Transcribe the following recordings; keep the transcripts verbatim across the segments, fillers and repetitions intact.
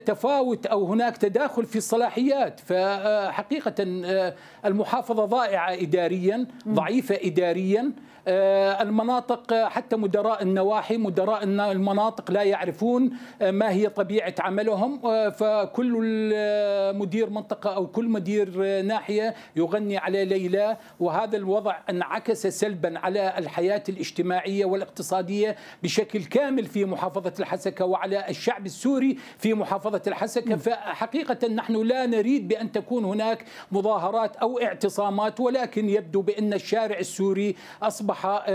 تفاوت أو هناك تداخل في الصلاحيات. فحقيقة المحافظة ضائعة إداريا، ضعيفة إداريا. المناطق حتى مدراء النواحي مدراء المناطق لا يعرفون ما هي طبيعة عملهم، فكل مدير منطقة أو كل مدير ناحية يغني على ليلى، وهذا الوضع انعكس سلبا على الحياة الاجتماعية والاقتصادية بشكل كامل في محافظة الحسكة وعلى الشعب السوري في محافظة الحسكة. فحقيقة نحن لا نريد بأن تكون هناك مظاهرات أو اعتصامات، ولكن يبدو بأن الشارع السوري أصبح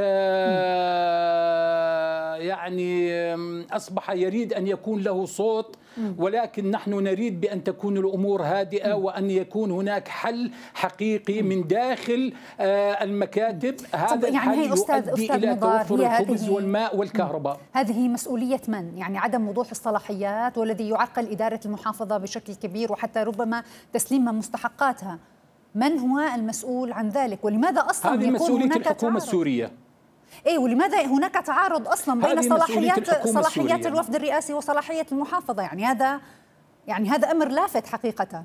يعني أصبح يريد أن يكون له صوت، ولكن نحن نريد بأن تكون الأمور هادئة وأن يكون هناك حل حقيقي من داخل المكاتب. هذا يعني الحل أستاذ يؤدي أستاذ إلى توفر الخبز والماء والكهرباء. هذه مسؤولية من؟ يعني عدم وضوح الصلاحيات والذي يعرقل إدارة المحافظة بشكل كبير وحتى ربما تسليم مستحقاتها. من هو المسؤول عن ذلك؟ ولماذا أصلا هذه يكون مسؤولية هناك الحكومة تعارض؟ السورية. ايه، ولماذا هناك تعارض اصلا بين صلاحيات صلاحيات السورية. الوفد الرئاسي وصلاحية المحافظة؟ يعني هذا يعني هذا امر لافت حقيقة.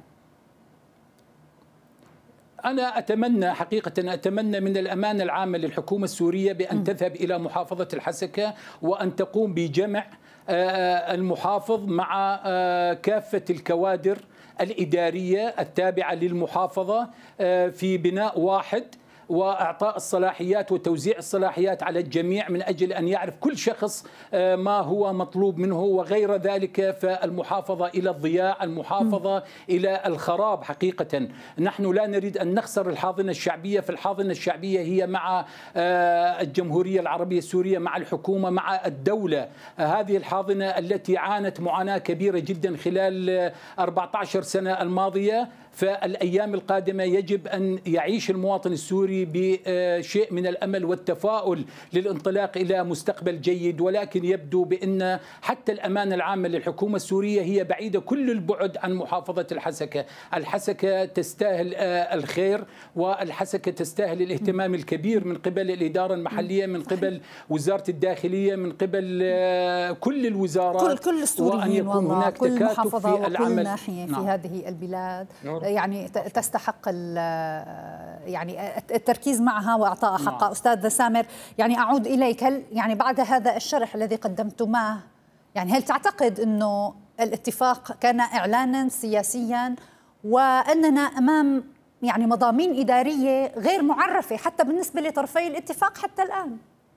أنا أتمنى حقيقة أتمنى من الأمانة العامة للحكومة السورية بأن تذهب إلى محافظة الحسكة وأن تقوم بجمع المحافظ مع كافة الكوادر الإدارية التابعة للمحافظة في بناء واحد، وإعطاء الصلاحيات وتوزيع الصلاحيات على الجميع من أجل أن يعرف كل شخص ما هو مطلوب منه وغير ذلك. فالمحافظة إلى الضياع، المحافظة إلى الخراب. حقيقة نحن لا نريد أن نخسر الحاضنة الشعبية، فالحاضنة الشعبية هي مع الجمهورية العربية السورية، مع الحكومة، مع الدولة. هذه الحاضنة التي عانت معاناة كبيرة جدا خلال أربعة عشر سنة الماضية، فالأيام القادمة يجب أن يعيش المواطن السوري بشيء من الأمل والتفاؤل للانطلاق إلى مستقبل جيد. ولكن يبدو بأن حتى الأمانة العامة للحكومة السورية هي بعيدة كل البعد عن محافظة الحسكة. الحسكة تستاهل الخير، والحسكة تستاهل الاهتمام الكبير من قبل الإدارة المحلية، من قبل وزارة الداخلية، من قبل كل الوزارات، كل كل السوريين، وأن يكون والله هناك كل تكاتف محافظة في العمل. وكل ناحية في نعم. هذه البلاد يعني تستحق يعني التركيز معها واعطائها حقها. نعم. استاذ سامر، يعني اعود اليك، هل يعني بعد هذا الشرح الذي قدمتماه يعني هل تعتقد انه الاتفاق كان اعلانا سياسيا واننا امام يعني مضامين اداريه غير معرفه حتى بالنسبه لطرفي الاتفاق حتى الان؟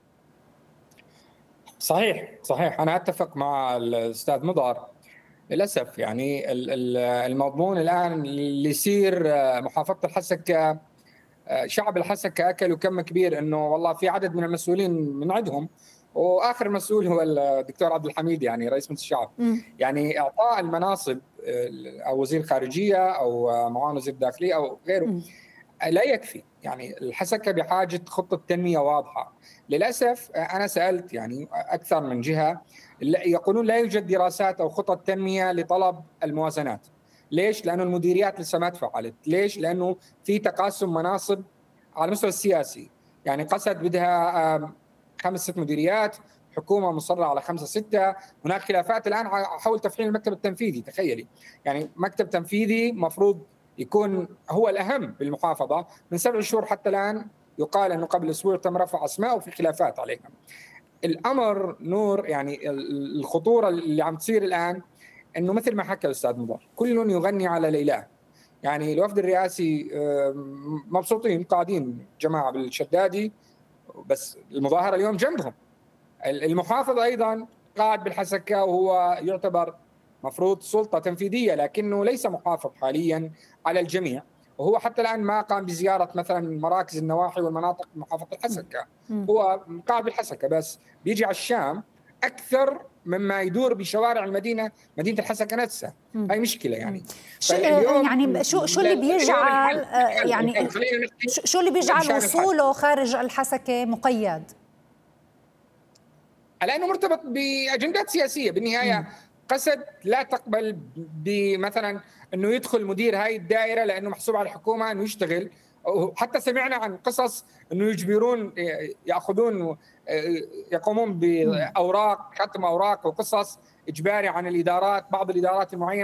صحيح صحيح، انا اتفق مع الاستاذ مضر. للأسف يعني المضمون الآن اللي يصير محافظة الحسكة، شعب الحسكة أكلوا كم كبير إنه والله في عدد من المسؤولين من عندهم، وآخر مسؤول هو الدكتور عبد الحميد يعني رئيس مجلس الشعب. م. يعني إعطاء المناصب أو وزير خارجية أو معاون وزير الداخلية أو غيره م. لا يكفي. يعني الحسكة بحاجة خطة تنمية واضحة. للأسف أنا سألت يعني أكثر من جهة يقولون لا يوجد دراسات أو خطط تنمية لطلب الموازنات. ليش؟ لأنه المديريات لسه ما تفعلت. ليش؟ لأنه في تقاسم مناصب على المستوى السياسي. يعني قسد بدها خمس ست مديريات، حكومة مصرة على خمسة ستة، هناك خلافات الآن حول تفعيل المكتب التنفيذي. تخيلي يعني مكتب تنفيذي مفروض يكون هو الأهم بالمحافظة، من سبع شهور حتى الآن يقال أنه قبل أسبوع تم رفع أسماء وفي خلافات عليها. الأمر نور يعني الخطورة اللي عم تصير الآن أنه مثل ما حكى الأستاذ مضر كل يغني على ليلاه. يعني الوفد الرئاسي مبسوطين قاعدين جماعة بالشدادي، بس المظاهرة اليوم جنبهم. المحافظ أيضا قاعد بالحسكة وهو يعتبر مفروض سلطة تنفيذية، لكنه ليس محافظ حاليا على الجميع، وهو حتى الآن ما قام بزيارة مثلا مراكز النواحي والمناطق محافظة الحسكة. هو قاعد بالحسكة بس بيجي على الشام أكثر مما يدور بشوارع المدينة، مدينة الحسكة نفسها. هاي مشكلة يعني. يعني شو شو اللي بيجعل يعني شو اللي بيجعل وصوله خارج الحسكة مقيد؟ لأنه مرتبط بأجندات سياسية بالنهاية. م. قسد لا تقبل بمثلا أنه يدخل مدير هاي الدائرة لأنه محسوب على الحكومة أنه يشتغل. حتى سمعنا عن قصص أنه يجبرون يأخذون يقومون بأوراق، ختم أوراق وقصص اجباري عن الادارات، بعض الادارات المعينه